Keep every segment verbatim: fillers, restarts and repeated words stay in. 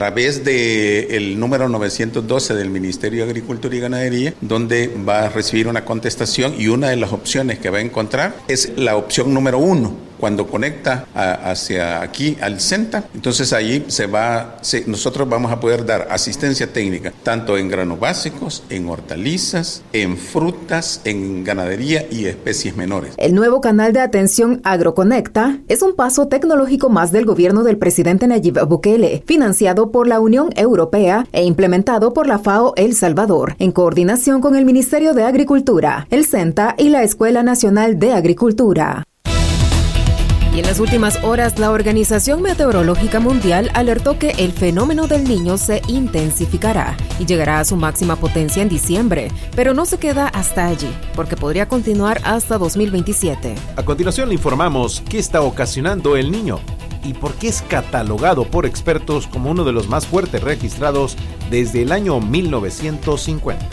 A través del número novecientos doce del Ministerio de Agricultura y Ganadería, donde va a recibir una contestación y una de las opciones que va a encontrar es la opción número uno. Cuando conecta a, hacia aquí al CENTA, entonces allí se va, se, nosotros vamos a poder dar asistencia técnica tanto en granos básicos, en hortalizas, en frutas, en ganadería y especies menores. El nuevo canal de atención AgroConecta es un paso tecnológico más del gobierno del presidente Nayib Bukele, financiado por la Unión Europea e implementado por la FAO El Salvador, en coordinación con el Ministerio de Agricultura, el CENTA y la Escuela Nacional de Agricultura. Y en las últimas horas, la Organización Meteorológica Mundial alertó que el fenómeno del Niño se intensificará y llegará a su máxima potencia en diciembre, pero no se queda hasta allí, porque podría continuar hasta dos mil veintisiete. A continuación le informamos qué está ocasionando el Niño y por qué es catalogado por expertos como uno de los más fuertes registrados desde el año mil novecientos cincuenta.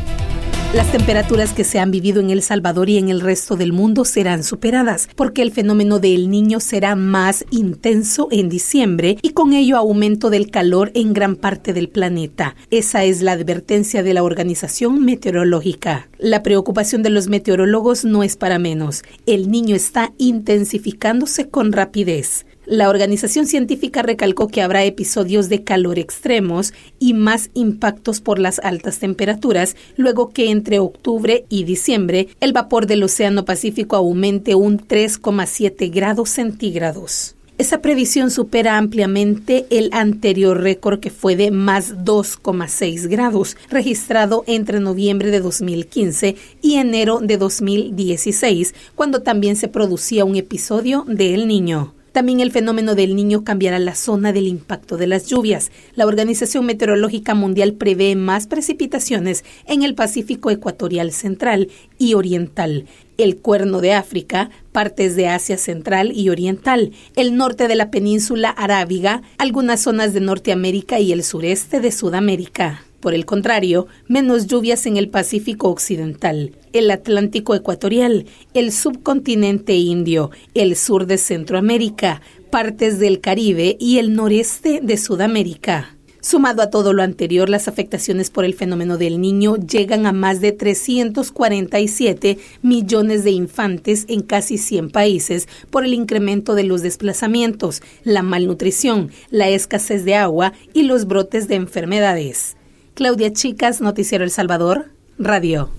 Las temperaturas que se han vivido en El Salvador y en el resto del mundo serán superadas, porque el fenómeno del Niño será más intenso en diciembre y con ello aumento del calor en gran parte del planeta. Esa es la advertencia de la Organización Meteorológica. La preocupación de los meteorólogos no es para menos. El Niño está intensificándose con rapidez. La organización científica recalcó que habrá episodios de calor extremos y más impactos por las altas temperaturas, luego que entre octubre y diciembre el vapor del Océano Pacífico aumente un tres coma siete grados centígrados. Esa previsión supera ampliamente el anterior récord que fue de más dos coma seis grados, registrado entre noviembre de dos mil quince y enero de dos mil dieciséis, cuando también se producía un episodio de El Niño. También el fenómeno del Niño cambiará la zona del impacto de las lluvias. La Organización Meteorológica Mundial prevé más precipitaciones en el Pacífico ecuatorial central y oriental, el Cuerno de África, partes de Asia Central y Oriental, el norte de la península arábiga, algunas zonas de Norteamérica y el sureste de Sudamérica. Por el contrario, menos lluvias en el Pacífico occidental, el Atlántico ecuatorial, el subcontinente indio, el sur de Centroamérica, partes del Caribe y el noreste de Sudamérica. Sumado a todo lo anterior, las afectaciones por el fenómeno del Niño llegan a más de trescientos cuarenta y siete millones de infantes en casi cien países por el incremento de los desplazamientos, la malnutrición, la escasez de agua y los brotes de enfermedades. Claudia Chicas, Noticiero El Salvador, Radio.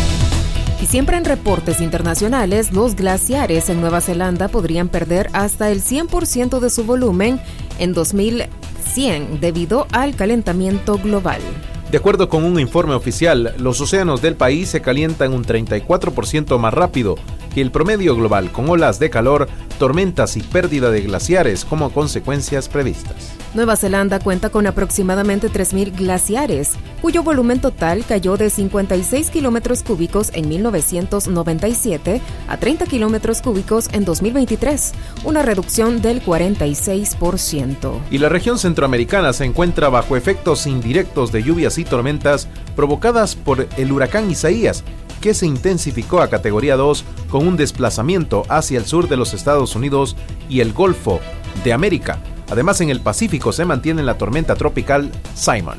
Y siempre en reportes internacionales, los glaciares en Nueva Zelanda podrían perder hasta el cien por ciento de su volumen en dos mil cien debido al calentamiento global. De acuerdo con un informe oficial, los océanos del país se calientan un treinta y cuatro por ciento más rápido que el promedio global, con olas de calor, tormentas y pérdida de glaciares como consecuencias previstas. Nueva Zelanda cuenta con aproximadamente tres mil glaciares, cuyo volumen total cayó de cincuenta y seis kilómetros cúbicos en mil novecientos noventa y siete a treinta kilómetros cúbicos en dos mil veintitrés, una reducción del cuarenta y seis por ciento. Y la región centroamericana se encuentra bajo efectos indirectos de lluvias y tormentas provocadas por el huracán Isaías, que se intensificó a categoría dos con un desplazamiento hacia el sur de los Estados Unidos y el Golfo de América. Además, en el Pacífico se mantiene la tormenta tropical Simon.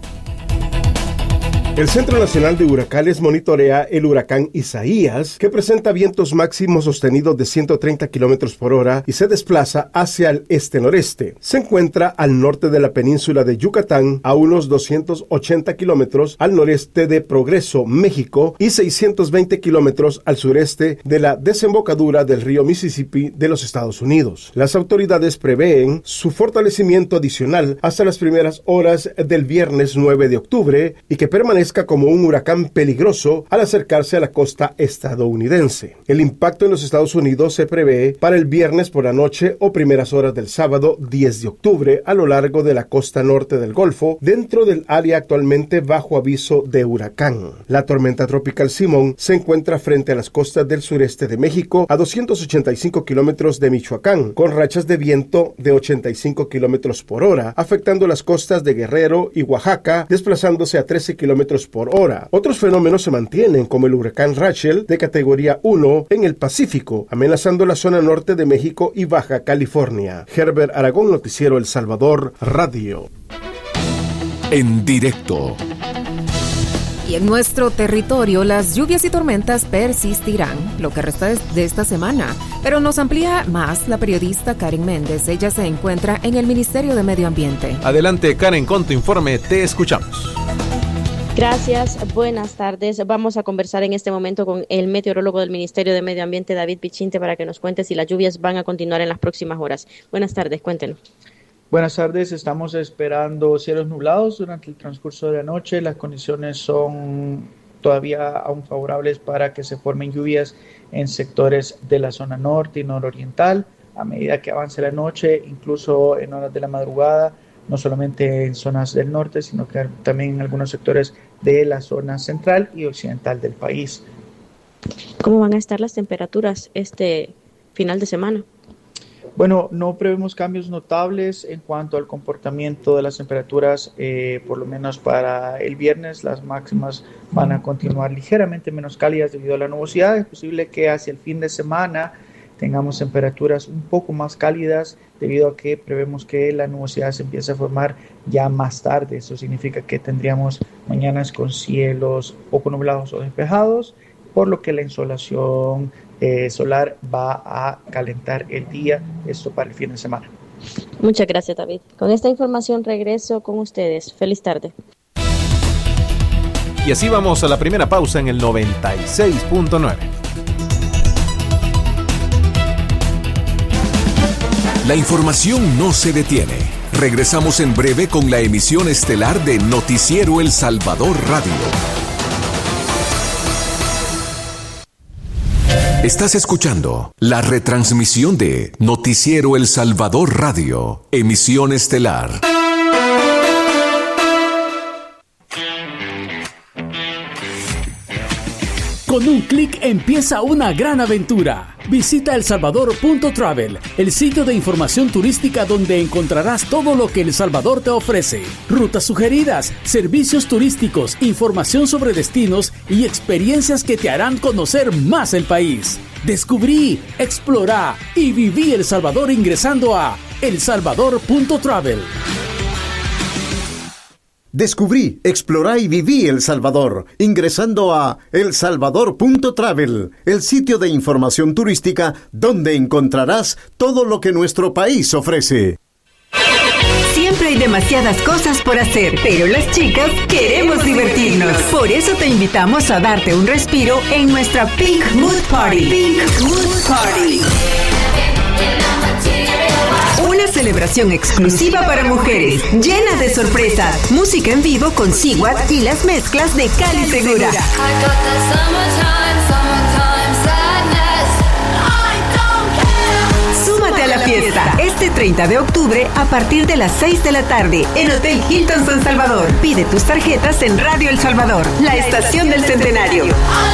El Centro Nacional de Huracanes monitorea el huracán Isaías, que presenta vientos máximos sostenidos de ciento treinta kilómetros por hora y se desplaza hacia el este-noreste. Se encuentra al norte de la península de Yucatán, a unos doscientos ochenta kilómetros al noreste de Progreso, México, y seiscientos veinte kilómetros al sureste de la desembocadura del río Mississippi de los Estados Unidos. Las autoridades prevén su fortalecimiento adicional hasta las primeras horas del viernes nueve de octubre y que permanece como un huracán peligroso al acercarse a la costa estadounidense. El impacto en los Estados Unidos se prevé para el viernes por la noche o primeras horas del sábado diez de octubre a lo largo de la costa norte del Golfo, dentro del área actualmente bajo aviso de huracán. La tormenta tropical Simón se encuentra frente a las costas del sureste de México a doscientos ochenta y cinco kilómetros de Michoacán, con rachas de viento de ochenta y cinco kilómetros por hora, afectando las costas de Guerrero y Oaxaca, desplazándose a trece kilómetros por hora. Otros fenómenos se mantienen, como el huracán Rachel de categoría uno en el Pacífico, amenazando la zona norte de México y Baja California. Herbert Aragón, Noticiero El Salvador, Radio. en directo. Y en nuestro territorio las lluvias y tormentas persistirán lo que resta de esta semana. Pero nos amplía más la periodista Karen Méndez. Ella se encuentra en el Ministerio de Medio Ambiente. Adelante, Karen, con tu informe. Te escuchamos. Gracias, buenas tardes. Vamos a conversar en este momento con el meteorólogo del Ministerio de Medio Ambiente, David Pichinte, para que nos cuente si las lluvias van a continuar en las próximas horas. Buenas tardes, cuéntenos. Buenas tardes, estamos esperando cielos nublados durante el transcurso de la noche. Las condiciones son todavía aún favorables para que se formen lluvias en sectores de la zona norte y nororiental. A medida que avance la noche, incluso en horas de la madrugada, no solamente en zonas del norte, sino que también en algunos sectores de la zona central y occidental del país. ¿Cómo van a estar las temperaturas este final de semana? Bueno, no prevemos cambios notables en cuanto al comportamiento de las temperaturas, eh, por lo menos para el viernes. Las máximas van a continuar ligeramente menos cálidas debido a la nubosidad. Es posible que hacia el fin de semana tengamos temperaturas un poco más cálidas debido a que prevemos que la nubosidad se empiece a formar ya más tarde. Eso significa que tendríamos mañanas con cielos poco nublados o despejados, por lo que la insolación eh, solar va a calentar el día, esto para el fin de semana. Muchas gracias, David. Con esta información regreso con ustedes. Feliz tarde. Y así vamos a la primera pausa en el noventa y seis punto nueve. La información no se detiene. Regresamos en breve con la emisión estelar de Noticiero El Salvador Radio. Estás escuchando la retransmisión de Noticiero El Salvador Radio, emisión estelar. Con un clic empieza una gran aventura. Visita el salvador punto travel, el sitio de información turística donde encontrarás todo lo que El Salvador te ofrece. Rutas sugeridas, servicios turísticos, información sobre destinos y experiencias que te harán conocer más el país. Descubrí, explorá y viví El Salvador ingresando a el salvador punto travel. Descubrí, explorá y viví El Salvador, ingresando a el salvador punto travel, el sitio de información turística donde encontrarás todo lo que nuestro país ofrece. Siempre hay demasiadas cosas por hacer, pero las chicas queremos divertirnos. Por eso te invitamos a darte un respiro en nuestra Pink Mood Party. Pink Mood Party. Una celebración exclusiva para mujeres, llena de sorpresas, música en vivo con Siguat y las mezclas de Cali Segura. Súmate a la fiesta este treinta de octubre a partir de las seis de la tarde en Hotel Hilton San Salvador. Pide tus tarjetas en Radio El Salvador, la estación del centenario.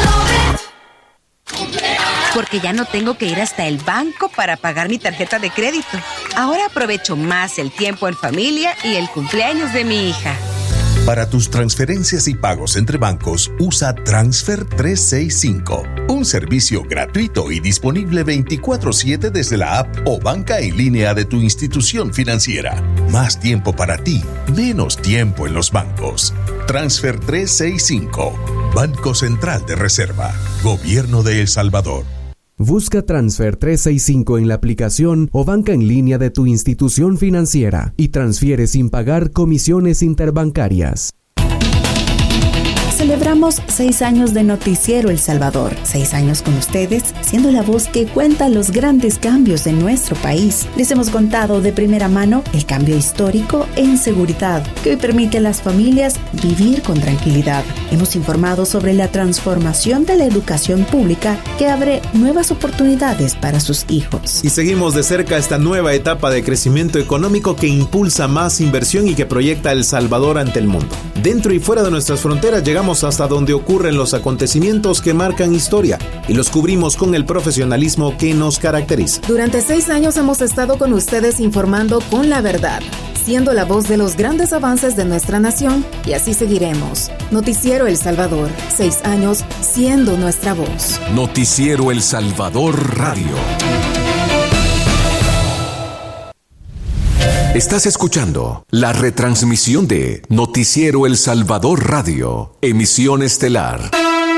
Porque ya no tengo que ir hasta el banco para pagar mi tarjeta de crédito. Ahora aprovecho más el tiempo en familia y el cumpleaños de mi hija. Para tus transferencias y pagos entre bancos, usa Transfer trescientos sesenta y cinco, un servicio gratuito y disponible veinticuatro siete desde la app o banca en línea de tu institución financiera. Más tiempo para ti, menos tiempo en los bancos. Transfer trescientos sesenta y cinco, Banco Central de Reserva, Gobierno de El Salvador. Busca Transfer trescientos sesenta y cinco en la aplicación o banca en línea de tu institución financiera y transfiere sin pagar comisiones interbancarias. Celebramos seis años de Noticiero El Salvador. Seis años con ustedes, siendo la voz que cuenta los grandes cambios de nuestro país. Les hemos contado de primera mano el cambio histórico en seguridad, que hoy permite a las familias vivir con tranquilidad. Hemos informado sobre la transformación de la educación pública que abre nuevas oportunidades para sus hijos. Y seguimos de cerca esta nueva etapa de crecimiento económico que impulsa más inversión y que proyecta a El Salvador ante el mundo. Dentro y fuera de nuestras fronteras llegamos hasta donde ocurren los acontecimientos que marcan historia y los cubrimos con el profesionalismo que nos caracteriza. Durante seis años hemos estado con ustedes informando con la verdad, siendo la voz de los grandes avances de nuestra nación, y así seguiremos. Noticiero El Salvador, seis años siendo nuestra voz. Noticiero El Salvador Radio. Estás escuchando la retransmisión de Noticiero El Salvador Radio, emisión estelar.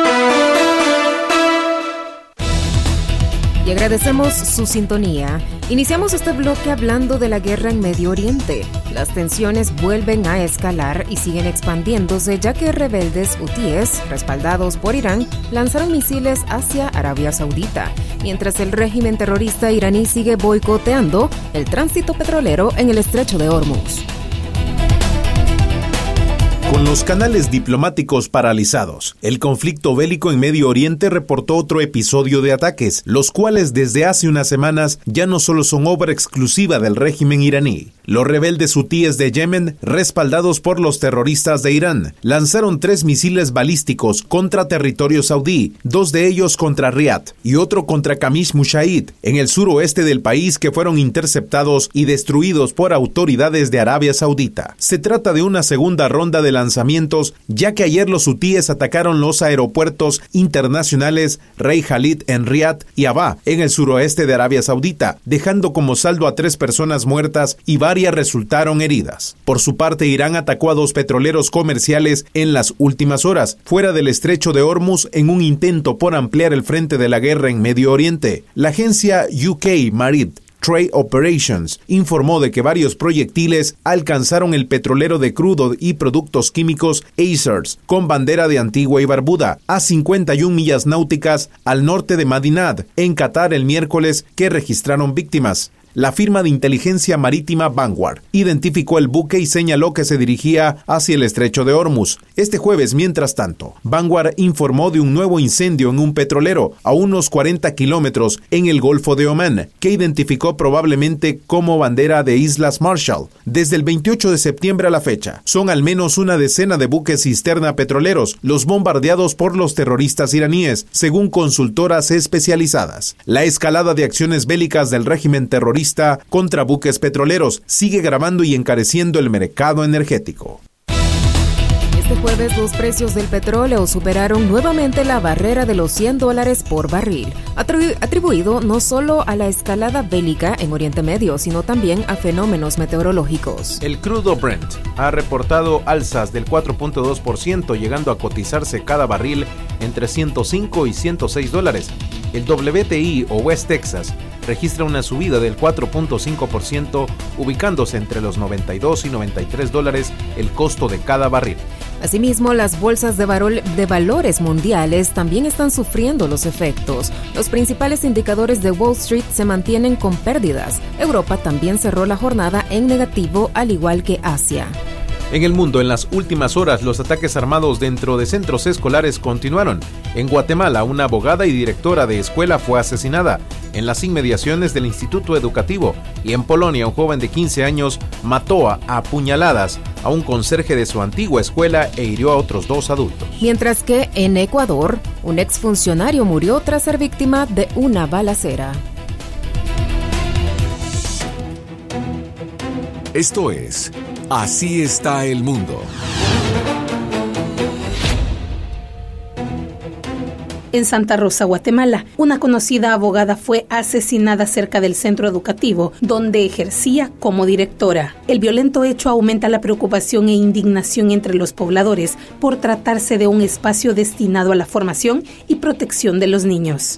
Y agradecemos su sintonía. Iniciamos este bloque hablando de la guerra en Medio Oriente. Las tensiones vuelven a escalar y siguen expandiéndose, ya que rebeldes hutíes, respaldados por Irán, lanzaron misiles hacia Arabia Saudita, mientras el régimen terrorista iraní sigue boicoteando el tránsito petrolero en el estrecho de Hormuz. Con los canales diplomáticos paralizados, el conflicto bélico en Medio Oriente reportó otro episodio de ataques, los cuales desde hace unas semanas ya no solo son obra exclusiva del régimen iraní. Los rebeldes hutíes de Yemen, respaldados por los terroristas de Irán, lanzaron tres misiles balísticos contra territorio saudí, dos de ellos contra Riad y otro contra Kamish Mushahid, en el suroeste del país, que fueron interceptados y destruidos por autoridades de Arabia Saudita. Se trata de una segunda ronda de lanzamientos, ya que ayer los hutíes atacaron los aeropuertos internacionales Rey Khalid en Riad y Abha, en el suroeste de Arabia Saudita, dejando como saldo a tres personas muertas y varias resultaron heridas. Por su parte, Irán atacó a dos petroleros comerciales en las últimas horas, fuera del estrecho de Hormuz, en un intento por ampliar el frente de la guerra en Medio Oriente. La agencia U K Marine Trade Operations informó de que varios proyectiles alcanzaron el petrolero de crudo y productos químicos Acers, con bandera de Antigua y Barbuda, a cincuenta y una millas náuticas al norte de Madinat, en Qatar, el miércoles, que registraron víctimas. La firma de inteligencia marítima Vanguard identificó el buque y señaló que se dirigía hacia el estrecho de Hormuz. Este jueves, mientras tanto, Vanguard informó de un nuevo incendio en un petrolero a unos cuarenta kilómetros en el Golfo de Omán, que identificó probablemente como bandera de Islas Marshall. Desde el veintiocho de septiembre a la fecha, son al menos una decena de buques cisterna petroleros los bombardeados por los terroristas iraníes, según consultoras especializadas. La escalada de acciones bélicas del régimen terrorista contra buques petroleros sigue agravando y encareciendo el mercado energético. Este jueves los precios del petróleo superaron nuevamente la barrera de los cien dólares por barril, atribu- atribuido no solo a la escalada bélica en Oriente Medio, sino también a fenómenos meteorológicos. El crudo Brent ha reportado alzas del cuatro punto dos por ciento, llegando a cotizarse cada barril entre ciento cinco y ciento seis dólares. El W T I o West Texas registra una subida del cuatro punto cinco por ciento, ubicándose entre los noventa y dos y noventa y tres dólares el costo de cada barril. Asimismo, las bolsas de, varol, de valores mundiales también están sufriendo los efectos. Los principales indicadores de Wall Street se mantienen con pérdidas. Europa también cerró la jornada en negativo, al igual que Asia. En el mundo, en las últimas horas, los ataques armados dentro de centros escolares continuaron. En Guatemala, una abogada y directora de escuela fue asesinada en las inmediaciones del Instituto Educativo, y en Polonia, un joven de quince años mató a apuñaladas a un conserje de su antigua escuela e hirió a otros dos adultos. Mientras que en Ecuador, un exfuncionario murió tras ser víctima de una balacera. Esto es Así está el mundo. En Santa Rosa, Guatemala, una conocida abogada fue asesinada cerca del centro educativo donde ejercía como directora. El violento hecho aumenta la preocupación e indignación entre los pobladores por tratarse de un espacio destinado a la formación y protección de los niños.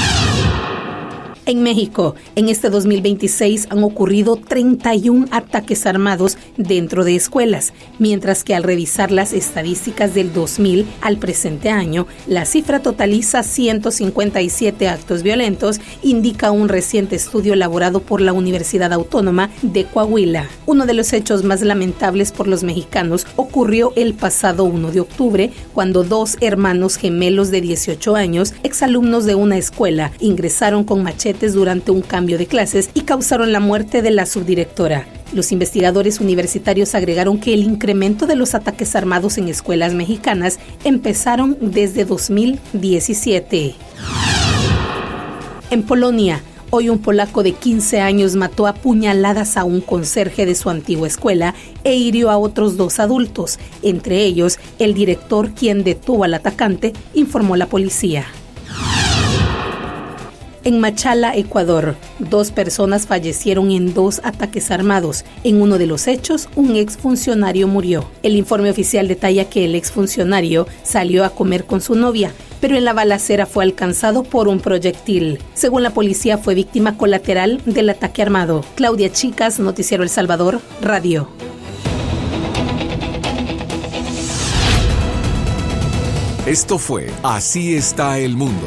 En México, en este dos mil veintiséis han ocurrido treinta y un ataques armados dentro de escuelas, mientras que al revisar las estadísticas del dos mil al presente año, la cifra totaliza ciento cincuenta y siete actos violentos, indica un reciente estudio elaborado por la Universidad Autónoma de Coahuila. Uno de los hechos más lamentables por los mexicanos ocurrió el pasado uno de octubre, cuando dos hermanos gemelos de dieciocho años, exalumnos de una escuela, ingresaron con machetes durante un cambio de clases y causaron la muerte de la subdirectora. Los investigadores universitarios agregaron que el incremento de los ataques armados en escuelas mexicanas empezaron desde dos mil diecisiete. En Polonia, hoy un polaco de quince años mató a puñaladas a un conserje de su antigua escuela e hirió a otros dos adultos, entre ellos el director, quien detuvo al atacante, informó la policía. En Machala, Ecuador, dos personas fallecieron en dos ataques armados. En uno de los hechos, un exfuncionario murió. El informe oficial detalla que el exfuncionario salió a comer con su novia, pero en la balacera fue alcanzado por un proyectil. Según la policía, fue víctima colateral del ataque armado. Claudia Chicas, Noticiero El Salvador, Radio. Esto fue Así está el mundo.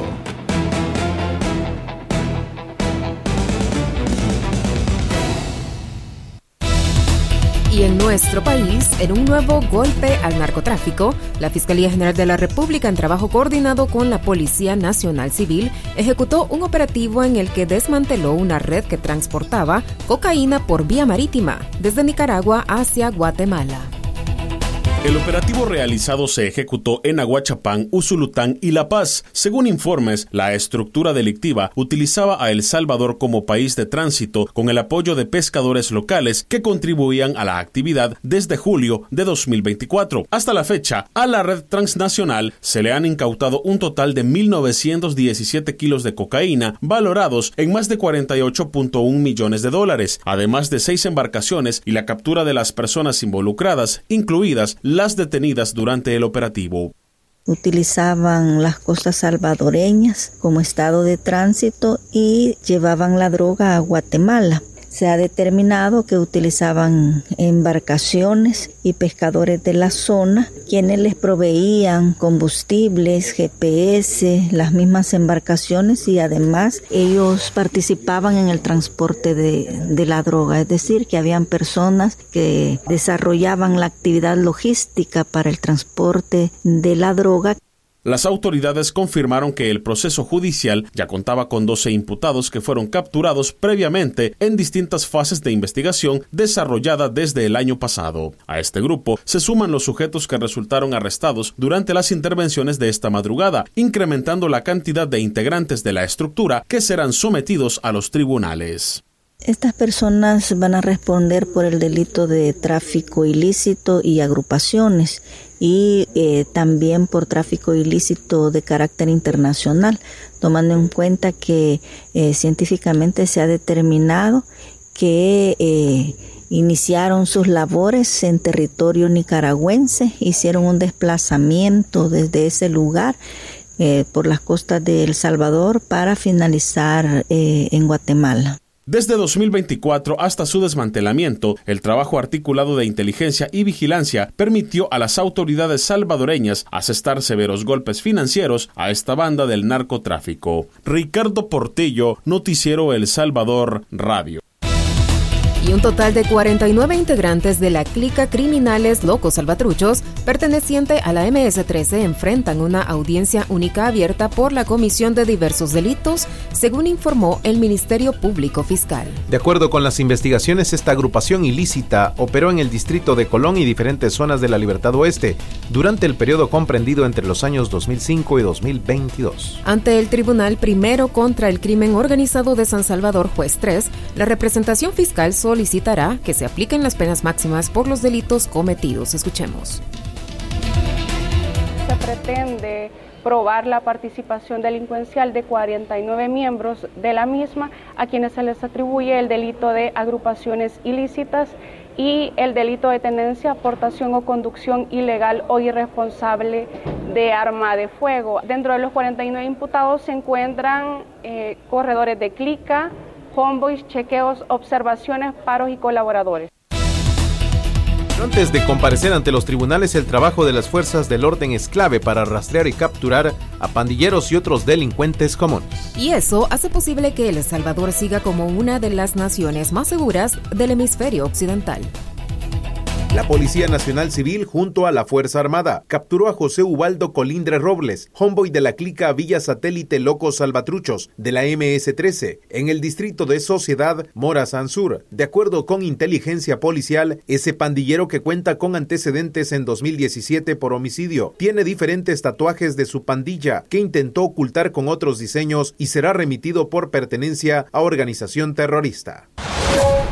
Y en nuestro país, en un nuevo golpe al narcotráfico, la Fiscalía General de la República, en trabajo coordinado con la Policía Nacional Civil, ejecutó un operativo en el que desmanteló una red que transportaba cocaína por vía marítima, desde Nicaragua hacia Guatemala. El operativo realizado se ejecutó en Aguachapán, Usulután y La Paz. Según informes, la estructura delictiva utilizaba a El Salvador como país de tránsito con el apoyo de pescadores locales que contribuían a la actividad desde julio de dos mil veinticuatro. Hasta la fecha, a la red transnacional se le han incautado un total de mil novecientos diecisiete kilos de cocaína, valorados en más de cuarenta y ocho punto uno millones de dólares, además de seis embarcaciones y la captura de las personas involucradas, incluidas las detenidas durante el operativo. Utilizaban las costas salvadoreñas como estado de tránsito y llevaban la droga a Guatemala. Se ha determinado que utilizaban embarcaciones y pescadores de la zona, quienes les proveían combustibles, G P S, las mismas embarcaciones, y además ellos participaban en el transporte de, de la droga. Es decir, que habían personas que desarrollaban la actividad logística para el transporte de la droga. Las autoridades confirmaron que el proceso judicial ya contaba con doce imputados que fueron capturados previamente en distintas fases de investigación desarrollada desde el año pasado. A este grupo se suman los sujetos que resultaron arrestados durante las intervenciones de esta madrugada, incrementando la cantidad de integrantes de la estructura que serán sometidos a los tribunales. Estas personas van a responder por el delito de tráfico ilícito y agrupaciones, y eh, también por tráfico ilícito de carácter internacional, tomando en cuenta que eh, científicamente se ha determinado que eh, iniciaron sus labores en territorio nicaragüense, hicieron un desplazamiento desde ese lugar eh, por las costas de El Salvador para finalizar eh, en Guatemala. Desde dos mil veinticuatro hasta su desmantelamiento, el trabajo articulado de inteligencia y vigilancia permitió a las autoridades salvadoreñas asestar severos golpes financieros a esta banda del narcotráfico. Ricardo Portillo, Noticiero El Salvador, Radio. Y un total de cuarenta y nueve integrantes de la clica Criminales Locos Salvatruchos, perteneciente a la eme ese trece, enfrentan una audiencia única abierta por la comisión de diversos delitos, según informó el Ministerio Público Fiscal. De acuerdo con las investigaciones, esta agrupación ilícita operó en el distrito de Colón y diferentes zonas de la Libertad Oeste durante el periodo comprendido entre los años dos mil cinco y dos mil veintidós. Ante el Tribunal Primero contra el Crimen Organizado de San Salvador, juez tres, la representación fiscal solicitará que se apliquen las penas máximas por los delitos cometidos. Escuchemos. Se pretende probar la participación delincuencial de cuarenta y nueve miembros de la misma, a quienes se les atribuye el delito de agrupaciones ilícitas y el delito de tenencia, aportación o conducción ilegal o irresponsable de arma de fuego. Dentro de los cuarenta y nueve imputados se encuentran eh, corredores de clica, convoys, chequeos, observaciones, paros y colaboradores. Antes de comparecer ante los tribunales, el trabajo de las fuerzas del orden es clave para rastrear y capturar a pandilleros y otros delincuentes comunes. Y eso hace posible que El Salvador siga como una de las naciones más seguras del hemisferio occidental. La Policía Nacional Civil, junto a la Fuerza Armada, capturó a José Ubaldo Colindre Robles, homeboy de la clica Villa Satélite Locos Salvatruchos de la eme ese trece, en el distrito de Sociedad Mora San Sur. De acuerdo con inteligencia policial, ese pandillero, que cuenta con antecedentes en dos mil diecisiete por homicidio, tiene diferentes tatuajes de su pandilla que intentó ocultar con otros diseños y será remitido por pertenencia a organización terrorista.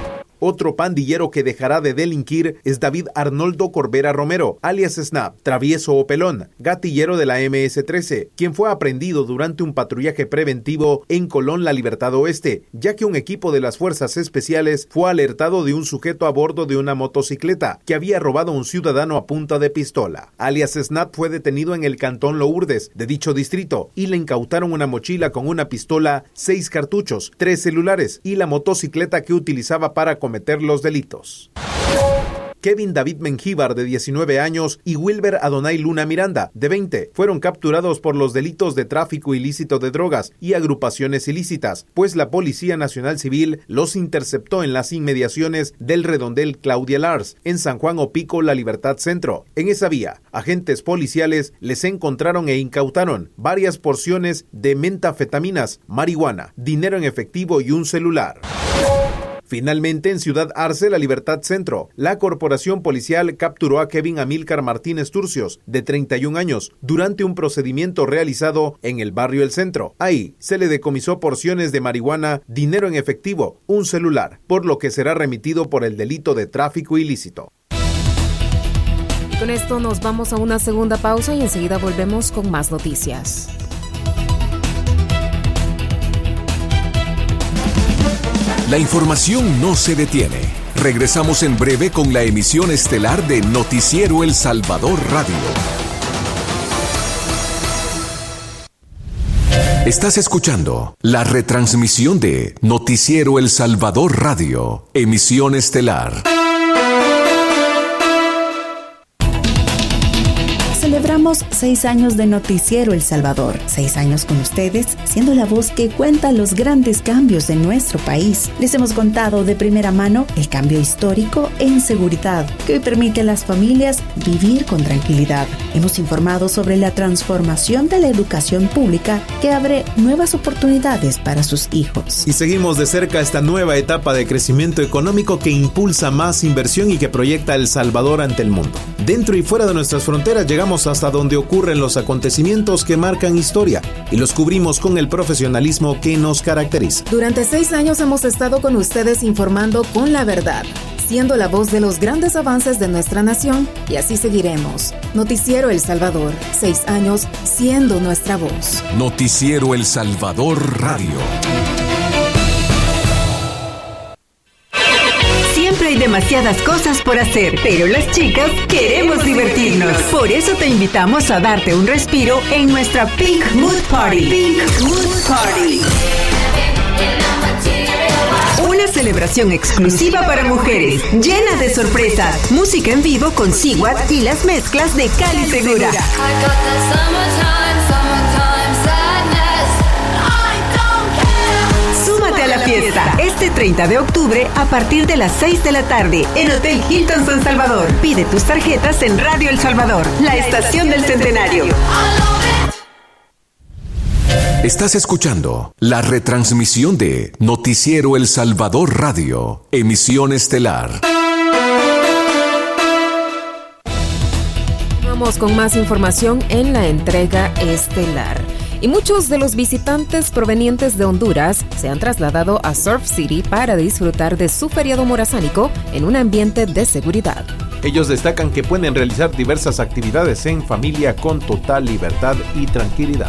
Otro pandillero que dejará de delinquir es David Arnoldo Corbera Romero, alias Snap, travieso o pelón, gatillero de la eme ese trece, quien fue aprendido durante un patrullaje preventivo en Colón La Libertad Oeste, ya que un equipo de las fuerzas especiales fue alertado de un sujeto a bordo de una motocicleta que había robado a un ciudadano a punta de pistola. Alias Snap fue detenido en el cantón Lourdes de dicho distrito y le incautaron una mochila con una pistola, seis cartuchos, tres celulares y la motocicleta que utilizaba para cometer los delitos. Kevin David Mengíbar, de diecinueve años, y Wilber Adonai Luna Miranda, de veinte, fueron capturados por los delitos de tráfico ilícito de drogas y agrupaciones ilícitas, pues la Policía Nacional Civil los interceptó en las inmediaciones del redondel Claudia Lars, en San Juan Opico, La Libertad Centro. En esa vía, agentes policiales les encontraron e incautaron varias porciones de metafetaminas, marihuana, dinero en efectivo y un celular. Finalmente, en Ciudad Arce, La Libertad Centro, la corporación policial capturó a Kevin Amílcar Martínez Turcios, de treinta y un años, durante un procedimiento realizado en el barrio El Centro. Ahí se le decomisó porciones de marihuana, dinero en efectivo, un celular, por lo que será remitido por el delito de tráfico ilícito. Con esto nos vamos a una segunda pausa y enseguida volvemos con más noticias. La información no se detiene. Regresamos en breve con la emisión estelar de Noticiero El Salvador Radio. Estás escuchando la retransmisión de Noticiero El Salvador Radio, emisión estelar. Celebramos seis años de Noticiero El Salvador. Seis años con ustedes, siendo la voz que cuenta los grandes cambios de nuestro país. Les hemos contado de primera mano el cambio histórico en seguridad, que hoy permite a las familias vivir con tranquilidad. Hemos informado sobre la transformación de la educación pública que abre nuevas oportunidades para sus hijos. Y seguimos de cerca esta nueva etapa de crecimiento económico que impulsa más inversión y que proyecta a El Salvador ante el mundo. Dentro y fuera de nuestras fronteras llegamos hasta donde ocurren los acontecimientos que marcan historia y los cubrimos con el profesionalismo que nos caracteriza. Durante seis años hemos estado con ustedes informando con la verdad, siendo la voz de los grandes avances de nuestra nación, y así seguiremos. Noticiero El Salvador, seis años siendo nuestra voz. Noticiero El Salvador Radio. Siempre hay demasiadas cosas por hacer, pero las chicas queremos divertirnos. Por eso te invitamos a darte un respiro en nuestra Pink Mood Party. Pink Mood Party. Una celebración exclusiva para mujeres, llena de sorpresas, música en vivo con Siguat y las mezclas de Cali Segura. Súmate a la fiesta este treinta de octubre a partir de las seis de la tarde en Hotel Hilton San Salvador. Pide tus tarjetas en Radio El Salvador, la estación del centenario. Estás escuchando la retransmisión de Noticiero El Salvador Radio, emisión estelar. Vamos con más información en la entrega estelar. Y muchos de los visitantes provenientes de Honduras se han trasladado a Surf City para disfrutar de su feriado morazánico en un ambiente de seguridad. Ellos destacan que pueden realizar diversas actividades en familia con total libertad y tranquilidad.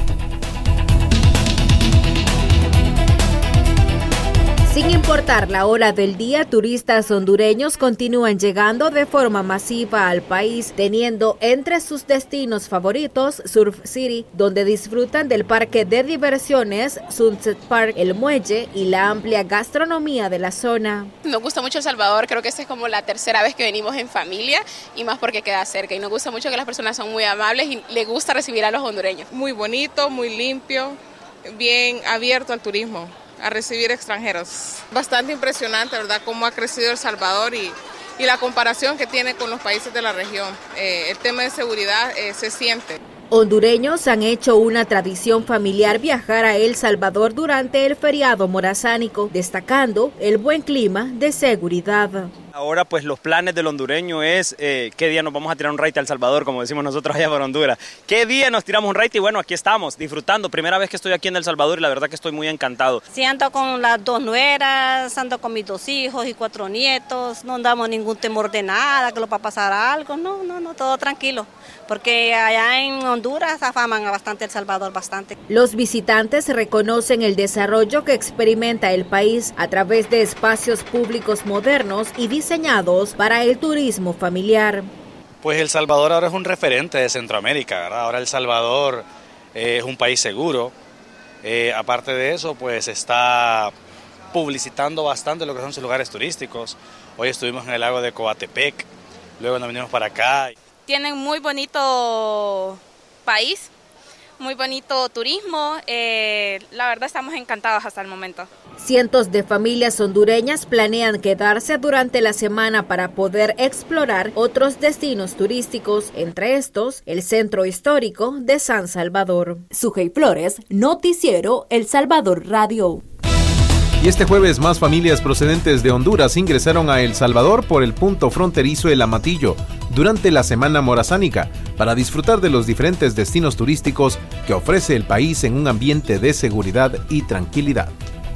Sin importar la hora del día, turistas hondureños continúan llegando de forma masiva al país, teniendo entre sus destinos favoritos Surf City, donde disfrutan del parque de diversiones Sunset Park, el muelle y la amplia gastronomía de la zona. Nos gusta mucho El Salvador, creo que esta es como la tercera vez que venimos en familia y más porque queda cerca, y nos gusta mucho que las personas son muy amables y les gusta recibir a los hondureños. Muy bonito, muy limpio, bien abierto al turismo, a recibir extranjeros. Bastante impresionante, ¿verdad?, cómo ha crecido El Salvador y, y la comparación que tiene con los países de la región. Eh, el tema de seguridad eh, se siente. Hondureños han hecho una tradición familiar viajar a El Salvador durante el feriado morazánico, destacando el buen clima de seguridad. Ahora pues los planes del hondureño es eh, qué día nos vamos a tirar un raite a El Salvador, como decimos nosotros allá por Honduras. ¿Qué día nos tiramos un raite? Y bueno, aquí estamos disfrutando. Primera vez que estoy aquí en El Salvador y la verdad que estoy muy encantado. Sí, ando con las dos nueras, ando con mis dos hijos y cuatro nietos. No andamos ningún temor de nada, que lo va a pasar algo. No, no, no, todo tranquilo. Porque allá en Honduras afaman bastante El Salvador, bastante. Los visitantes reconocen el desarrollo que experimenta el país a través de espacios públicos modernos y diseñados para el turismo familiar. Pues El Salvador ahora es un referente de Centroamérica, ¿verdad? Ahora El Salvador eh, es un país seguro. Eh, aparte de eso, pues está publicitando bastante lo que son sus lugares turísticos. Hoy estuvimos en el lago de Coatepec, luego nos vinimos para acá. Tienen muy bonito país, muy bonito turismo, eh, la verdad estamos encantados hasta el momento. Cientos de familias hondureñas planean quedarse durante la semana para poder explorar otros destinos turísticos, entre estos el centro histórico de San Salvador. Sujei Flores, Noticiero El Salvador Radio. Y este jueves más familias procedentes de Honduras ingresaron a El Salvador por el punto fronterizo El Amatillo durante la Semana Morazánica para disfrutar de los diferentes destinos turísticos que ofrece el país en un ambiente de seguridad y tranquilidad.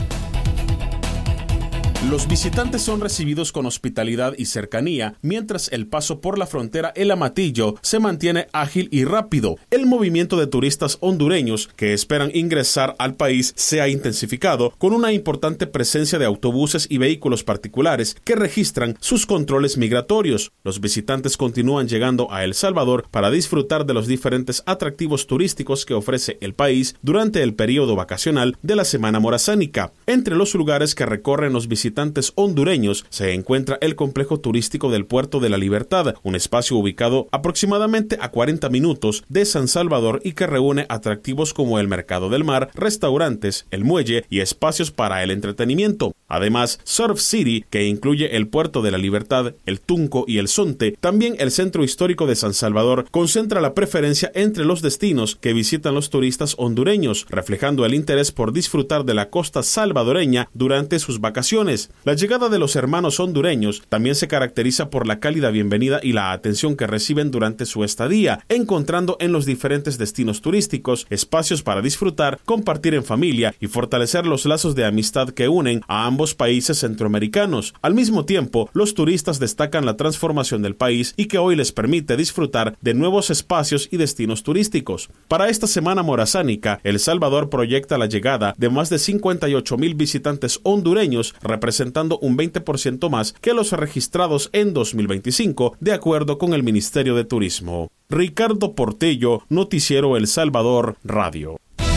Los visitantes son recibidos con hospitalidad y cercanía, mientras el paso por la frontera El Amatillo se mantiene ágil y rápido. El movimiento de turistas hondureños que esperan ingresar al país se ha intensificado con una importante presencia de autobuses y vehículos particulares que registran sus controles migratorios. Los visitantes continúan llegando a El Salvador para disfrutar de los diferentes atractivos turísticos que ofrece el país durante el periodo vacacional de la Semana Morazánica. Entre los lugares que recorren los visitantes hondureños se encuentra el complejo turístico del Puerto de la Libertad, un espacio ubicado aproximadamente a cuarenta minutos de San Salvador y que reúne atractivos como el Mercado del Mar, restaurantes, el muelle y espacios para el entretenimiento. Además, Surf City, que incluye el Puerto de la Libertad, el Tunco y el Zonte, también el centro histórico de San Salvador, concentra la preferencia entre los destinos que visitan los turistas hondureños, reflejando el interés por disfrutar de la costa salvadoreña durante sus vacaciones. La llegada de los hermanos hondureños también se caracteriza por la cálida bienvenida y la atención que reciben durante su estadía, encontrando en los diferentes destinos turísticos espacios para disfrutar, compartir en familia y fortalecer los lazos de amistad que unen a ambos países centroamericanos. Al mismo tiempo, los turistas destacan la transformación del país y que hoy les permite disfrutar de nuevos espacios y destinos turísticos. Para esta semana morazánica, El Salvador proyecta la llegada de más de cincuenta y ocho mil visitantes hondureños, representando un veinte por ciento más que los registrados en dos mil veinticinco, de acuerdo con el Ministerio de Turismo. Ricardo Portillo, Noticiero El Salvador Radio.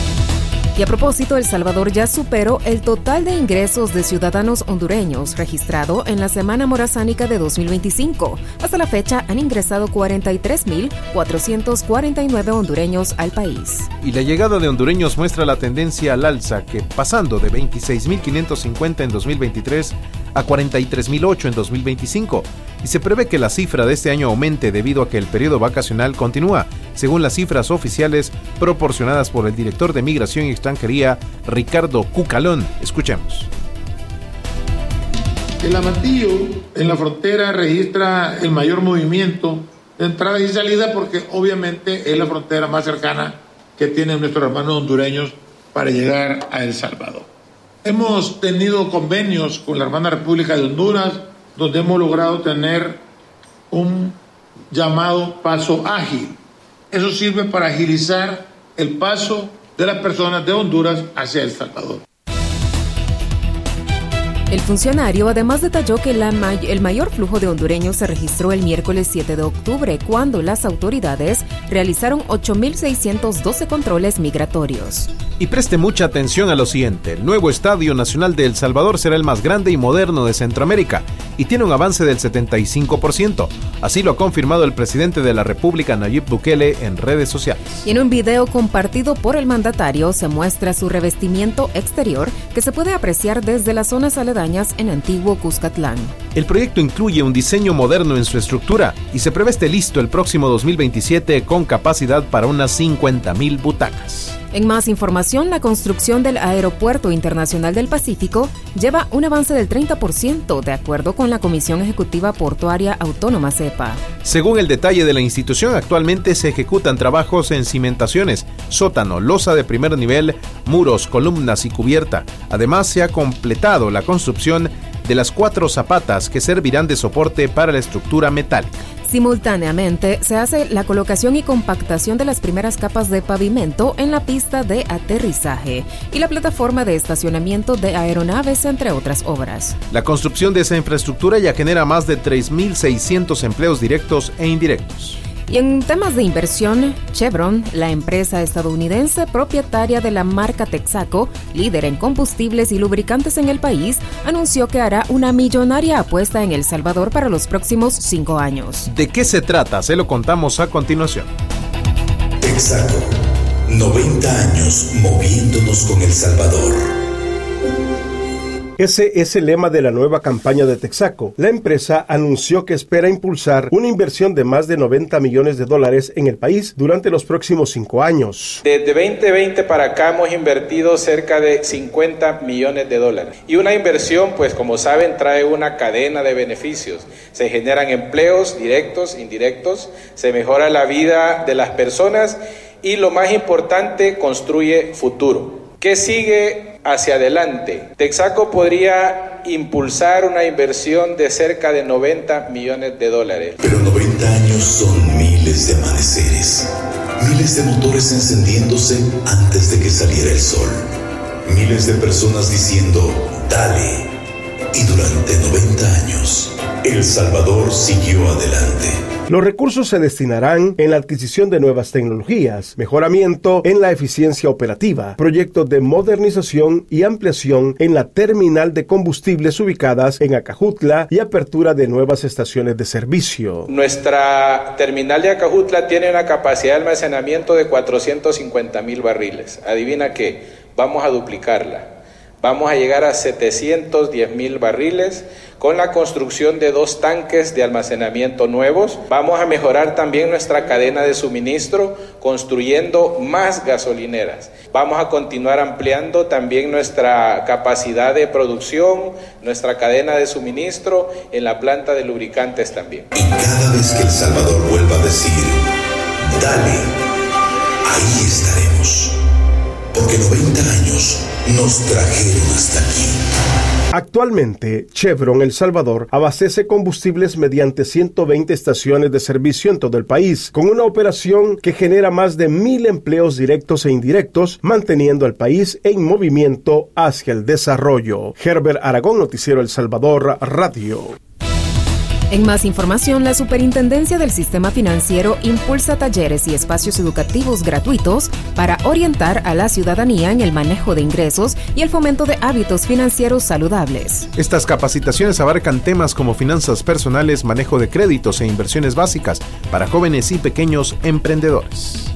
Y a propósito, El Salvador ya superó el total de ingresos de ciudadanos hondureños registrado en la Semana Morazánica de dos mil veinticinco. Hasta la fecha han ingresado cuarenta y tres mil cuatrocientos cuarenta y nueve hondureños al país. Y la llegada de hondureños muestra la tendencia al alza, que pasando de veintiséis mil quinientos cincuenta en dos mil veintitrés a cuarenta y tres mil ocho en dos mil veinticinco. Y se prevé que la cifra de este año aumente debido a que el periodo vacacional continúa, según las cifras oficiales proporcionadas por el director de Migración y Extranjería, Ricardo Cucalón. Escuchemos. El Amatillo en la frontera registra el mayor movimiento de entrada y salida porque obviamente es la frontera más cercana que tienen nuestros hermanos hondureños para llegar a El Salvador. Hemos tenido convenios con la hermana República de Honduras, donde hemos logrado tener un llamado paso ágil. Eso sirve para agilizar el paso de las personas de Honduras hacia El Salvador. El funcionario además detalló que la may- el mayor flujo de hondureños se registró el miércoles siete de octubre, cuando las autoridades realizaron ocho mil seiscientos doce controles migratorios. Y preste mucha atención a lo siguiente: el nuevo Estadio Nacional de El Salvador será el más grande y moderno de Centroamérica y tiene un avance del setenta y cinco por ciento. Así lo ha confirmado el presidente de la República, Nayib Bukele, en redes sociales. Y en un video compartido por el mandatario se muestra su revestimiento exterior, que se puede apreciar desde las zonas aledañas en Antiguo Cuscatlán. El proyecto incluye un diseño moderno en su estructura y se prevé esté listo el próximo dos mil veintisiete con capacidad para unas cincuenta mil butacas. En más información, la construcción del Aeropuerto Internacional del Pacífico lleva un avance del treinta por ciento, de acuerdo con la Comisión Ejecutiva Portuaria Autónoma CEPA. Según el detalle de la institución, actualmente se ejecutan trabajos en cimentaciones, sótano, losa de primer nivel, muros, columnas y cubierta. Además, se ha completado la construcción de las cuatro zapatas que servirán de soporte para la estructura metálica. Simultáneamente, se hace la colocación y compactación de las primeras capas de pavimento en la pista de aterrizaje y la plataforma de estacionamiento de aeronaves, entre otras obras. La construcción de esa infraestructura ya genera más de tres mil seiscientos empleos directos e indirectos. Y en temas de inversión, Chevron, la empresa estadounidense propietaria de la marca Texaco, líder en combustibles y lubricantes en el país, anunció que hará una millonaria apuesta en El Salvador para los próximos cinco años. ¿De qué se trata? Se lo contamos a continuación. Texaco, noventa años moviéndonos con El Salvador. Ese es el lema de la nueva campaña de Texaco. La empresa anunció que espera impulsar una inversión de más de noventa millones de dólares en el país durante los próximos cinco años. Desde veinte veinte para acá hemos invertido cerca de cincuenta millones de dólares. Y una inversión, pues como saben, trae una cadena de beneficios. Se generan empleos directos, indirectos, se mejora la vida de las personas y lo más importante, construye futuro. ¿Qué sigue hacia adelante? Texaco podría impulsar una inversión de cerca de noventa millones de dólares. Pero noventa años son miles de amaneceres, miles de motores encendiéndose antes de que saliera el sol, miles de personas diciendo, dale. Y durante noventa años, El Salvador siguió adelante. Los recursos se destinarán en la adquisición de nuevas tecnologías, mejoramiento en la eficiencia operativa, proyectos de modernización y ampliación en la terminal de combustibles ubicadas en Acajutla y apertura de nuevas estaciones de servicio. Nuestra terminal de Acajutla tiene una capacidad de almacenamiento de cuatrocientos cincuenta mil barriles. ¿Adivina qué? Vamos a duplicarla. Vamos a llegar a setecientos diez mil barriles con la construcción de dos tanques de almacenamiento nuevos. Vamos a mejorar también nuestra cadena de suministro construyendo más gasolineras. Vamos a continuar ampliando también nuestra capacidad de producción, nuestra cadena de suministro en la planta de lubricantes también. Y cada vez que El Salvador vuelva a decir, dale, ahí estaremos. Porque noventa años nos trajeron hasta aquí. Actualmente, Chevron El Salvador abastece combustibles mediante ciento veinte estaciones de servicio en todo el país, con una operación que genera más de mil empleos directos e indirectos, manteniendo al país en movimiento hacia el desarrollo. Herbert Aragón, Noticiero El Salvador, Radio. En más información, la Superintendencia del Sistema Financiero impulsa talleres y espacios educativos gratuitos para orientar a la ciudadanía en el manejo de ingresos y el fomento de hábitos financieros saludables. Estas capacitaciones abarcan temas como finanzas personales, manejo de créditos e inversiones básicas para jóvenes y pequeños emprendedores.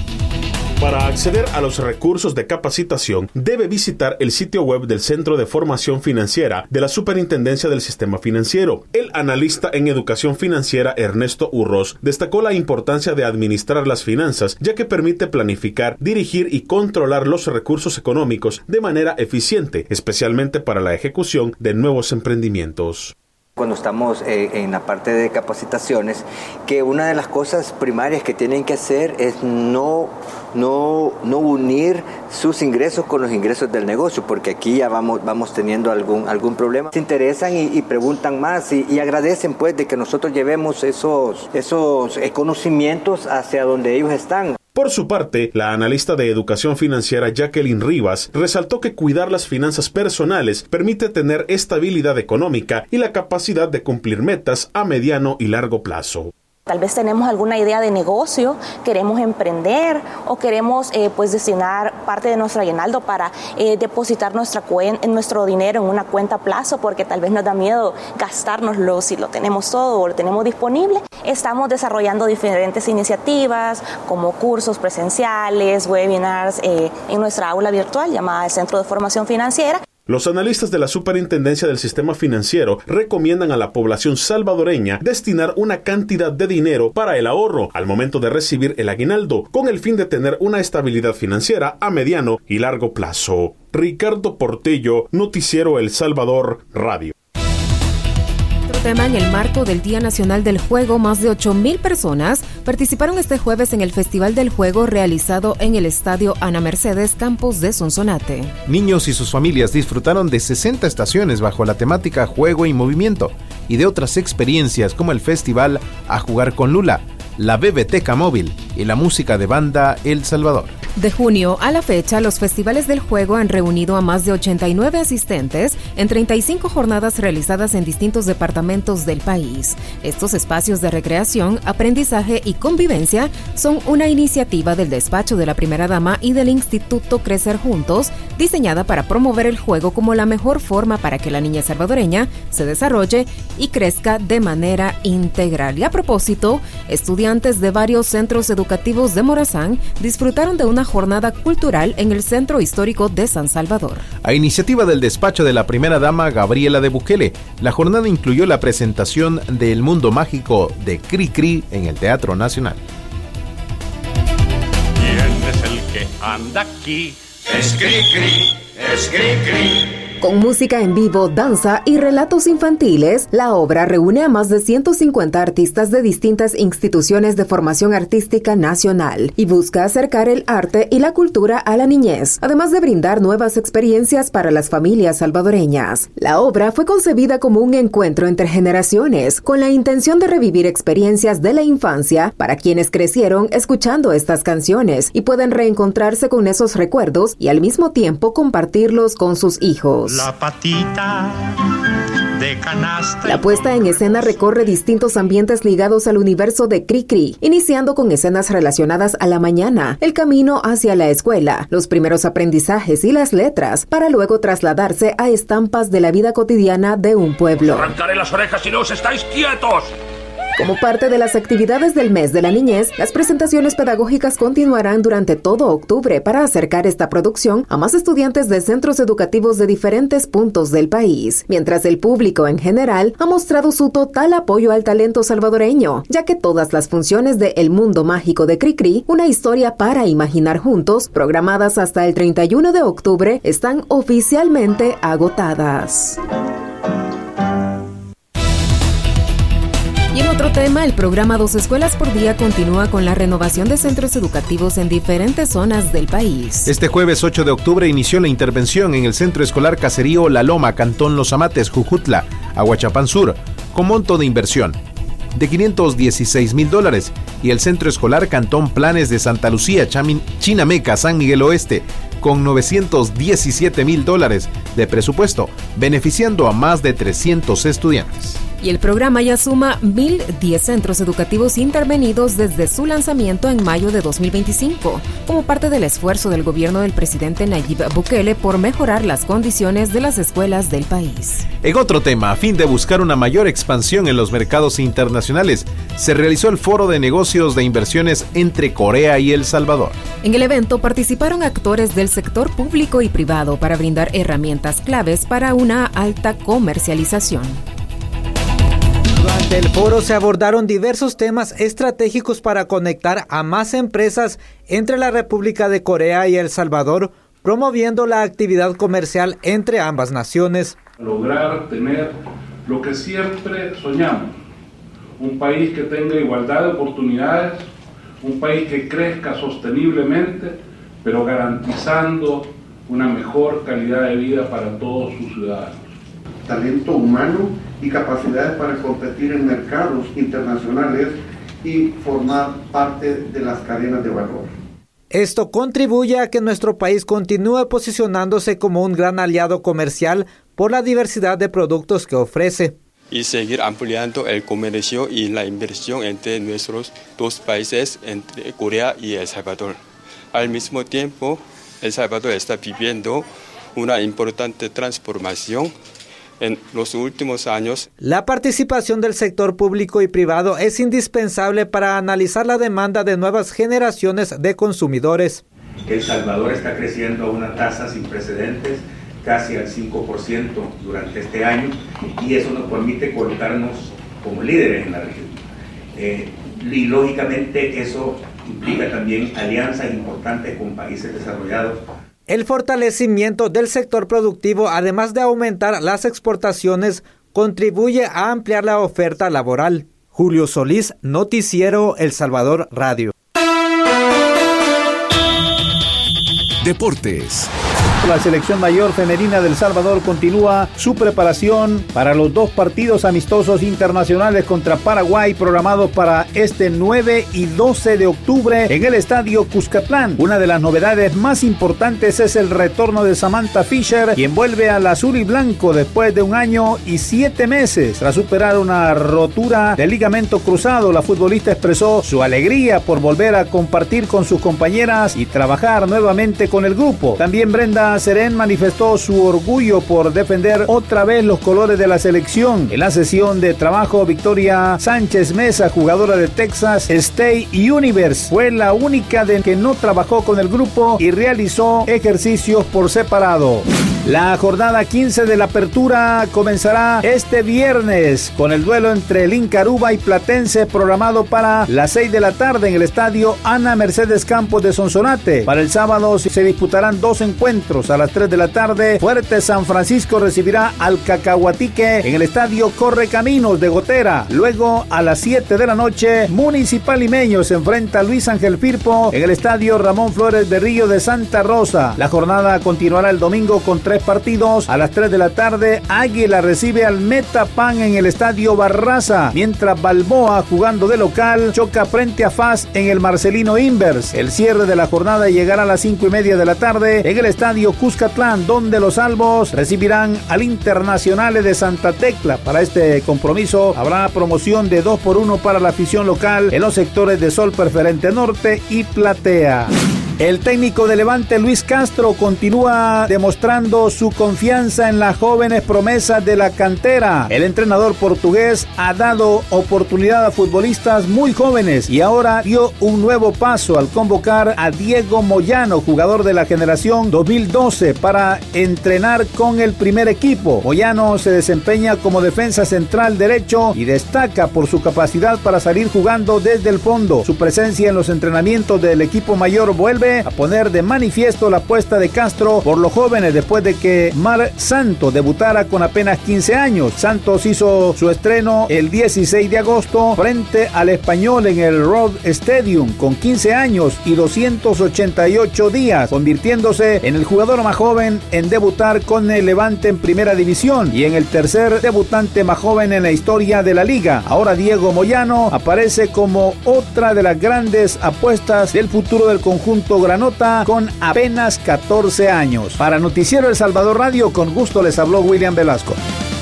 Para acceder a los recursos de capacitación, debe visitar el sitio web del Centro de Formación Financiera de la Superintendencia del Sistema Financiero. El analista en educación financiera Ernesto Urroz destacó la importancia de administrar las finanzas, ya que permite planificar, dirigir y controlar los recursos económicos de manera eficiente, especialmente para la ejecución de nuevos emprendimientos. Cuando estamos eh, en la parte de capacitaciones, que una de las cosas primarias que tienen que hacer es no, no, no unir sus ingresos con los ingresos del negocio, porque aquí ya vamos, vamos teniendo algún, algún problema. Se interesan y, y preguntan más y, y agradecen pues de que nosotros llevemos esos, esos conocimientos hacia donde ellos están. Por su parte, la analista de educación financiera Jacqueline Rivas resaltó que cuidar las finanzas personales permite tener estabilidad económica y la capacidad de cumplir metas a mediano y largo plazo. Tal vez tenemos alguna idea de negocio, queremos emprender o queremos eh, pues destinar parte de nuestro aguinaldo para eh, depositar nuestra cuen- nuestro dinero en una cuenta a plazo porque tal vez nos da miedo gastárnoslo si lo tenemos todo o lo tenemos disponible. Estamos desarrollando diferentes iniciativas como cursos presenciales, webinars eh, en nuestra aula virtual llamada el Centro de Formación Financiera. Los analistas de la Superintendencia del Sistema Financiero recomiendan a la población salvadoreña destinar una cantidad de dinero para el ahorro al momento de recibir el aguinaldo, con el fin de tener una estabilidad financiera a mediano y largo plazo. Ricardo Portillo, Noticiero El Salvador Radio. Tema en el marco del Día Nacional del Juego, más de ocho mil personas participaron este jueves en el Festival del Juego realizado en el Estadio Ana Mercedes Campos de Sonsonate. Niños y sus familias disfrutaron de sesenta estaciones bajo la temática Juego y Movimiento y de otras experiencias como el Festival A Jugar con Lula, la Bebeteca Móvil y la música de banda El Salvador. De junio a la fecha, los festivales del juego han reunido a más de ochenta y nueve asistentes en treinta y cinco jornadas realizadas en distintos departamentos del país. Estos espacios de recreación, aprendizaje y convivencia son una iniciativa del despacho de la primera dama y del Instituto Crecer Juntos, diseñada para promover el juego como la mejor forma para que la niña salvadoreña se desarrolle y crezca de manera integral. Y a propósito, estudiantes de varios centros educativos de Morazán disfrutaron de una jornada cultural en el Centro Histórico de San Salvador. A iniciativa del despacho de la primera dama Gabriela de Bukele, la jornada incluyó la presentación de El Mundo Mágico de Cri Cri en el Teatro Nacional. ¿Quién es el que anda aquí? Es Cri Cri, es Cri Cri. Con música en vivo, danza y relatos infantiles, la obra reúne a más de ciento cincuenta artistas de distintas instituciones de formación artística nacional y busca acercar el arte y la cultura a la niñez, además de brindar nuevas experiencias para las familias salvadoreñas. La obra fue concebida como un encuentro entre generaciones, con la intención de revivir experiencias de la infancia para quienes crecieron escuchando estas canciones y pueden reencontrarse con esos recuerdos y al mismo tiempo compartirlos con sus hijos. La patita de canasta. La puesta en escena recorre distintos ambientes ligados al universo de Cri Cri, iniciando con escenas relacionadas a la mañana, el camino hacia la escuela, los primeros aprendizajes y las letras, para luego trasladarse a estampas de la vida cotidiana de un pueblo. Arrancaré las orejas si no os estáis quietos. Como parte de las actividades del mes de la niñez, las presentaciones pedagógicas continuarán durante todo octubre para acercar esta producción a más estudiantes de centros educativos de diferentes puntos del país, mientras el público en general ha mostrado su total apoyo al talento salvadoreño, ya que todas las funciones de El Mundo Mágico de Cri Cri, una historia para imaginar juntos, programadas hasta el treinta y uno de octubre, están oficialmente agotadas. Y en otro tema, el programa Dos Escuelas por Día continúa con la renovación de centros educativos en diferentes zonas del país. Este jueves ocho de octubre inició la intervención en el Centro Escolar Caserío La Loma, Cantón Los Amates, Jujutla, Aguachapán Sur, con monto de inversión de quinientos dieciséis mil dólares, y el Centro Escolar Cantón Planes de Santa Lucía, Chamin, Chinameca, San Miguel Oeste, con novecientos diecisiete mil dólares de presupuesto, beneficiando a más de trescientos estudiantes. Y el programa ya suma mil diez centros educativos intervenidos desde su lanzamiento en mayo de dos mil veinticinco, como parte del esfuerzo del gobierno del presidente Nayib Bukele por mejorar las condiciones de las escuelas del país. En otro tema, a fin de buscar una mayor expansión en los mercados internacionales, se realizó el Foro de Negocios de Inversiones entre Corea y El Salvador. En el evento participaron actores del sector público y privado para brindar herramientas claves para una alta comercialización. Durante el foro se abordaron diversos temas estratégicos para conectar a más empresas entre la República de Corea y El Salvador, promoviendo la actividad comercial entre ambas naciones. Lograr tener lo que siempre soñamos, un país que tenga igualdad de oportunidades, un país que crezca sosteniblemente, pero garantizando una mejor calidad de vida para todos sus ciudadanos. Talento humano y capacidades para competir en mercados internacionales y formar parte de las cadenas de valor. Esto contribuye a que nuestro país continúe posicionándose como un gran aliado comercial por la diversidad de productos que ofrece. Y seguir ampliando el comercio y la inversión entre nuestros dos países, entre Corea y El Salvador. Al mismo tiempo, El Salvador está viviendo una importante transformación en los últimos años. La participación del sector público y privado es indispensable para analizar la demanda de nuevas generaciones de consumidores. El Salvador está creciendo a una tasa sin precedentes casi al cinco por ciento durante este año, y eso nos permite colocarnos como líderes en la región. Eh, y lógicamente eso implica también alianzas importantes con países desarrollados. El fortalecimiento del sector productivo, además de aumentar las exportaciones, contribuye a ampliar la oferta laboral. Julio Solís, Noticiero El Salvador Radio. Deportes. La selección mayor femenina de El Salvador continúa su preparación para los dos partidos amistosos internacionales contra Paraguay programados para este nueve y doce de octubre en el estadio Cuscatlán. Una de las novedades más importantes es el retorno de Samantha Fisher, quien vuelve al azul y blanco después de un año y siete meses. Tras superar una rotura del ligamento cruzado, la futbolista expresó su alegría por volver a compartir con sus compañeras y trabajar nuevamente con el grupo. También Brenda Serén manifestó su orgullo por defender otra vez los colores de la selección. En la sesión de trabajo, Victoria Sánchez Mesa, jugadora de Texas State Universe, fue la única de que no trabajó con el grupo y realizó ejercicios por separado. La jornada quince de la apertura comenzará este viernes con el duelo entre el Incaruba y Platense programado para las seis de la tarde en el estadio Ana Mercedes Campos de Sonsonate. Para el sábado se disputarán dos encuentros. A las tres de la tarde, Fuerte San Francisco recibirá al Cacahuatique en el estadio Correcaminos de Gotera. Luego, a las siete de la noche, Municipal Limeño se enfrenta a Luis Ángel Firpo en el estadio Ramón Flores Berrillo de Santa Rosa. La jornada continuará el domingo con tres partidos. A las tres de la tarde, Águila recibe al Metapan en el estadio Barraza, mientras Balboa, jugando de local, choca frente a F A S en el Marcelino Invers. El cierre de la jornada llegará a las cinco y media de la tarde en el estadio Cuscatlán, donde los albos recibirán al Internacionales de Santa Tecla. Para este compromiso habrá promoción de dos por uno para la afición local en los sectores de Sol Preferente Norte y Platea. El técnico de Levante, Luis Castro, continúa demostrando su confianza en las jóvenes promesas de la cantera. El entrenador portugués ha dado oportunidad a futbolistas muy jóvenes y ahora dio un nuevo paso al convocar a Diego Moyano, jugador de la generación dos mil doce, para entrenar con el primer equipo. Moyano se desempeña como defensa central derecho y destaca por su capacidad para salir jugando desde el fondo. Su presencia en los entrenamientos del equipo mayor vuelve a poner de manifiesto la apuesta de Castro por los jóvenes después de que Mar Santos debutara con apenas quince años. Santos hizo su estreno el dieciséis de agosto frente al Español en el Road Stadium con quince años y doscientos ochenta y ocho días, convirtiéndose en el jugador más joven en debutar con el Levante en primera división y en el tercer debutante más joven en la historia de la liga. Ahora Diego Moyano aparece como otra de las grandes apuestas del futuro del conjunto granota con apenas catorce años. Para Noticiero El Salvador Radio, con gusto les habló William Velasco.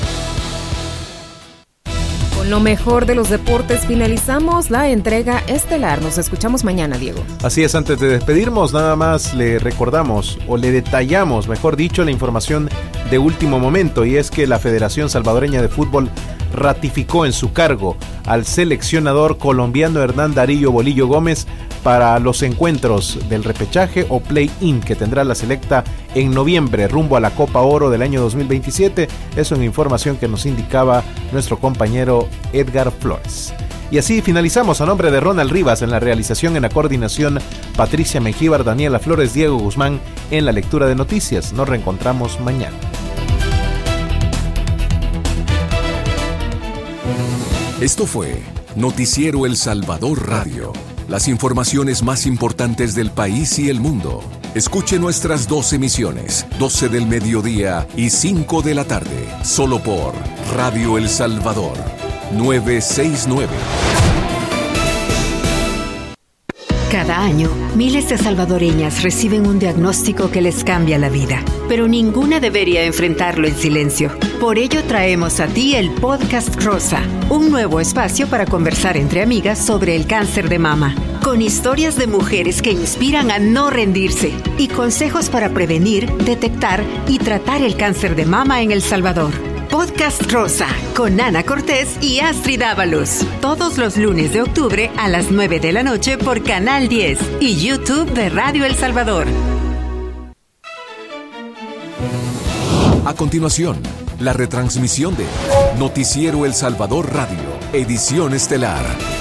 Con lo mejor de los deportes finalizamos la entrega estelar. Nos escuchamos mañana, Diego. Así es, antes de despedirnos, nada más le recordamos o le detallamos, mejor dicho, la información de último momento, y es que la Federación Salvadoreña de Fútbol ratificó en su cargo al seleccionador colombiano Hernán Darío Bolillo Gómez para los encuentros del repechaje o play-in que tendrá la selecta en noviembre rumbo a la Copa Oro del año dos mil veintisiete. Es una información que nos indicaba nuestro compañero Edgar Flores. Y así finalizamos. A nombre de Ronald Rivas en la realización, en la coordinación Patricia Mengíbar, Daniela Flores, Diego Guzmán en la lectura de noticias. Nos reencontramos mañana. Esto fue Noticiero El Salvador Radio. Las informaciones más importantes del país y el mundo. Escuche nuestras dos emisiones, doce del mediodía y cinco de la tarde, solo por Radio El Salvador, novecientos sesenta y nueve. Cada año, miles de salvadoreñas reciben un diagnóstico que les cambia la vida, pero ninguna debería enfrentarlo en silencio. Por ello traemos a ti el Podcast Rosa, un nuevo espacio para conversar entre amigas sobre el cáncer de mama, con historias de mujeres que inspiran a no rendirse y consejos para prevenir, detectar y tratar el cáncer de mama en El Salvador. Podcast Rosa, con Ana Cortés y Astrid Ábalos. Todos los lunes de octubre a las nueve de la noche por Canal diez y YouTube de Radio El Salvador. A continuación, la retransmisión de Noticiero El Salvador Radio, edición estelar.